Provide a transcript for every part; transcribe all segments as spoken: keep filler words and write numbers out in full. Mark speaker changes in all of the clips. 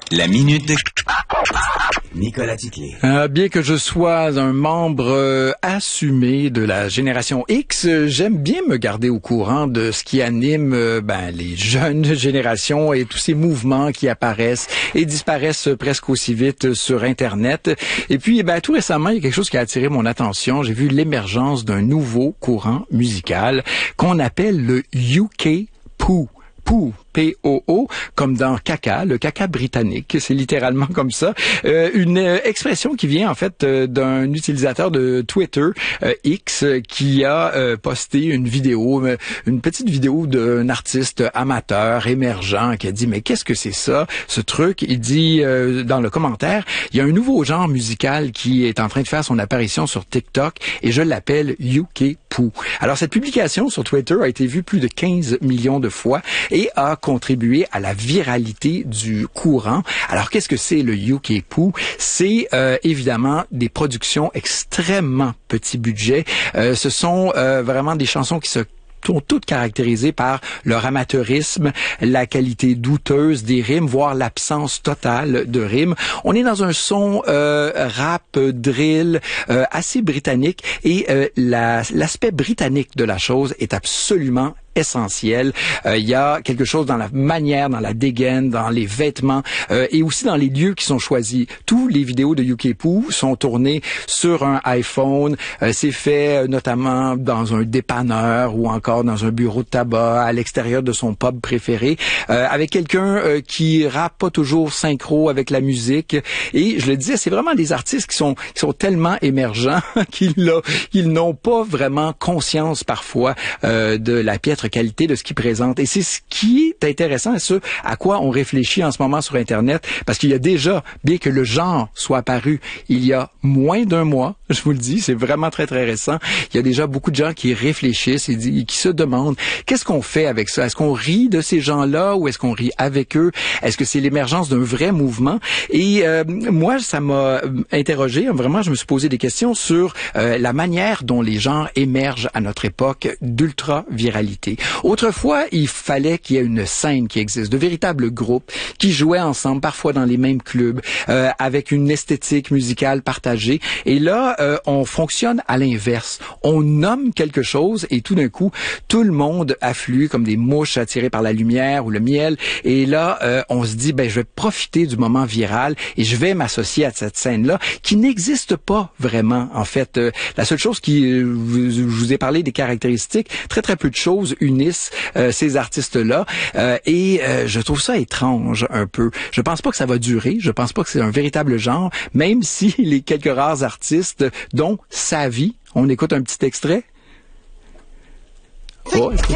Speaker 1: La minute de Nicolas Titley.
Speaker 2: Euh, bien que je sois un membre euh, assumé de la génération X, euh, j'aime bien me garder au courant de ce qui anime euh, ben, les jeunes générations et tous ces mouvements qui apparaissent et disparaissent presque aussi vite sur Internet. Et puis, ben, tout récemment, il y a quelque chose qui a attiré mon attention. J'ai vu l'émergence d'un nouveau courant musical qu'on appelle le U K Poo. Poo. P O O, comme dans caca, le caca britannique, c'est littéralement comme ça. Euh, une euh, expression qui vient en fait euh, d'un utilisateur de Twitter, euh, X, qui a euh, posté une vidéo, euh, une petite vidéo d'un artiste amateur, émergent, qui a dit « Mais qu'est-ce que c'est ça, ce truc? » Il dit euh, dans le commentaire, « Il y a un nouveau genre musical qui est en train de faire son apparition sur TikTok et je l'appelle U K Poo. » Alors cette publication sur Twitter a été vue plus de quinze millions de fois et a contribuer à la viralité du courant. Alors, qu'est-ce que c'est le U K Poo? C'est euh, évidemment des productions extrêmement petit budget. Euh, ce sont euh, vraiment des chansons qui se sont toutes caractérisées par leur amateurisme, la qualité douteuse des rimes, voire l'absence totale de rimes. On est dans un son euh, rap, drill, euh, assez britannique et euh, la, l'aspect britannique de la chose est absolument essentiel. Euh, il y a quelque chose dans la manière, dans la dégaine, dans les vêtements euh, et aussi dans les lieux qui sont choisis. Tous les vidéos de U K Poo sont tournées sur un iPhone. Euh, c'est fait euh, notamment dans un dépanneur ou encore dans un bureau de tabac à l'extérieur de son pub préféré, euh, avec quelqu'un euh, qui rappe pas toujours synchro avec la musique. Et je le disais, c'est vraiment des artistes qui sont qui sont tellement émergents qu'ils, là, qu'ils n'ont pas vraiment conscience parfois euh, de la piètre qualité de ce qu'ils présentent. Et c'est ce qui est intéressant et ce à quoi on réfléchit en ce moment sur Internet, parce qu'il y a déjà, bien que le genre soit apparu il y a moins d'un mois, je vous le dis, c'est vraiment très très récent, il y a déjà beaucoup de gens qui réfléchissent et qui se demandent qu'est-ce qu'on fait avec ça? Est-ce qu'on rit de ces gens-là ou est-ce qu'on rit avec eux? Est-ce que c'est l'émergence d'un vrai mouvement? Et euh, moi, ça m'a interrogé, vraiment, je me suis posé des questions sur euh, la manière dont les genres émergent à notre époque d'ultra-viralité. Autrefois, il fallait qu'il y ait une scène qui existe, de véritables groupes qui jouaient ensemble, parfois dans les mêmes clubs, euh, avec une esthétique musicale partagée. Et là, euh, on fonctionne à l'inverse. On nomme quelque chose et tout d'un coup, tout le monde afflue comme des mouches attirées par la lumière ou le miel. Et là, euh, on se dit, ben, je vais profiter du moment viral et je vais m'associer à cette scène-là qui n'existe pas vraiment. En fait, euh, la seule chose qui, euh, je vous ai parlé des caractéristiques, très très peu de choses unissent euh, ces artistes-là euh, et euh, je trouve ça étrange un peu. Je pense pas que ça va durer, je pense pas que c'est un véritable genre, même si les quelques rares artistes dont Savi, on écoute un petit extrait. Oh, écoute.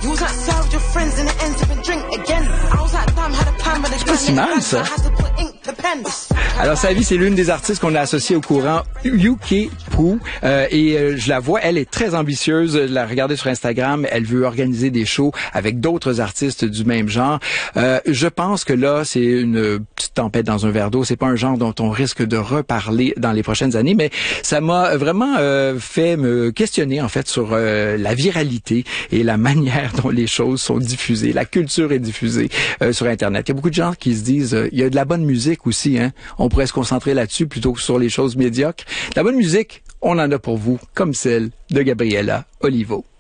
Speaker 2: C'est pas si mal, ça. Alors, Savi, c'est l'une des artistes qu'on a associée au courant U K Poo. Euh, et euh, je la vois, elle est très ambitieuse. Je la regardais sur Instagram. Elle veut organiser des shows avec d'autres artistes du même genre. Euh, je pense que là, c'est une petite tempête dans un verre d'eau. C'est pas un genre dont on risque de reparler dans les prochaines années, mais ça m'a vraiment euh, fait me questionner, en fait, sur euh, la viralité et la manière dont les choses sont diffusées. La culture est diffusée euh, sur Internet. Il y a beaucoup de gens qui se disent, euh, il y a de la bonne musique aussi, hein. On pourrait se concentrer là-dessus plutôt que sur les choses médiocres. La bonne musique, on en a pour vous, comme celle de Gabriela Olivo.